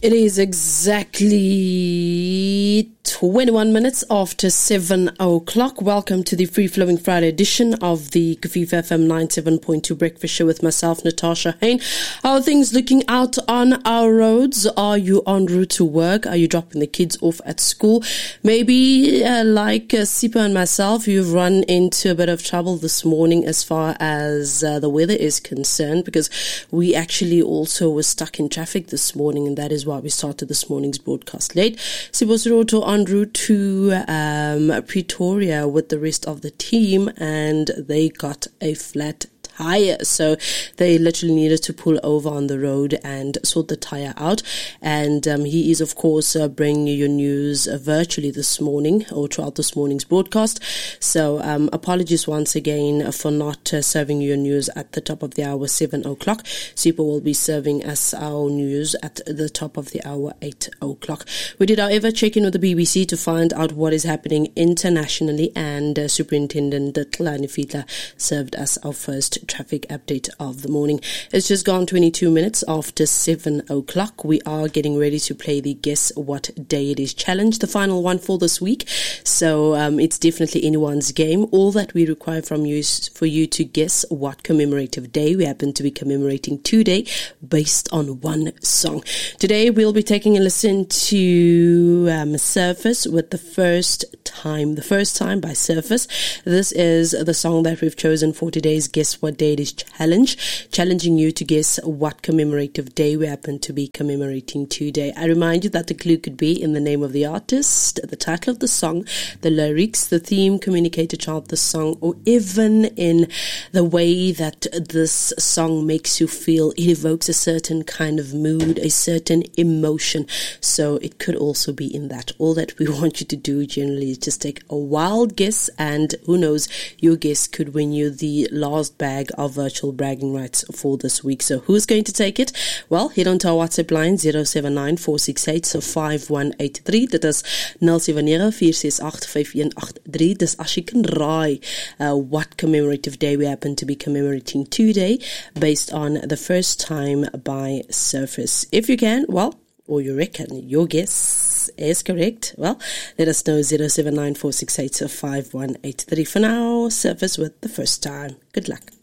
It is exactly 21 minutes after 7 o'clock. Welcome to the free-flowing Friday edition of the Kafifa FM 97.2 Breakfast Show with myself, Natasha Hain. How are things looking out on our roads? Are you en route to work? Are you dropping the kids off at school? Maybe like Sipa and myself, you've run into a bit of trouble this morning as far as the weather is concerned, because we actually also were stuck in traffic this morning, and that is why we started this morning's broadcast late. Sibosiroto en route to Pretoria with the rest of the team, and they got a flat tire, so they literally needed to pull over on the road and sort the tire out. And he is, of course, bringing you your news virtually this morning or throughout this morning's broadcast. So apologies once again for not serving you your news at the top of the hour, 7 o'clock. Sipa will be serving us our news at the top of the hour, 8 o'clock. We did, however, check in with the BBC to find out what is happening internationally, and Superintendent Tlani Fitla served us our first traffic update of the morning. It's just gone 22 minutes after 7 o'clock. We are getting ready to play the Guess What Day It Is challenge, the final one for this week. So it's definitely anyone's game. All that we require from you is for you to guess what commemorative day we happen to be commemorating today based on one song. Today we'll be taking a listen to Surface with The First Time by Surface. This is the song that we've chosen for today's Guess What Day It Is challenge, challenging you to guess what commemorative day we happen to be commemorating today. I remind you that the clue could be in the name of the artist, the title of the song, the lyrics, the theme communicated throughout the song, or even in the way that this song makes you feel. It evokes a certain kind of mood, a certain emotion. So it could also be in that. All that we want you to do generally is just take a wild guess, and who knows, your guess could win you the last bag of virtual bragging rights for this week. So who's going to take it? Well, head on to our WhatsApp line 079-468-5183. Dit is 079-468-5183. Dis as jy kan raai what commemorative day we happen to be commemorating today based on The First Time by Surface. If you can, well, or you reckon your guess is correct, well, let us know 079-468-5183. For now, Surface with The First Time. Good luck.